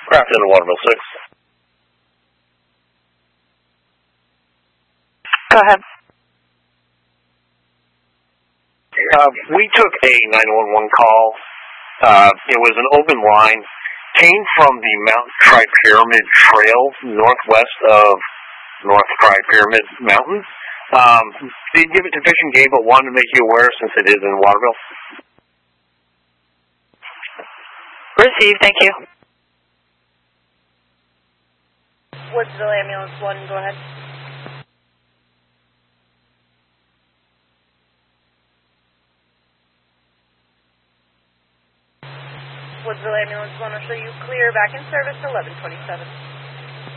Craft into Waterville 6. Go ahead. We took a 911 call. It was an open line. Came from the Mount Tri-Pyramid Trail northwest of North Tri-Pyramid Mountain. Didn't give it to Fish and Game, but wanted to make you aware since it is in Waterville. Received, thank you. Woodsville Ambulance 1, go ahead. Woodsville Ambulance 1 will show you clear back in service 1127.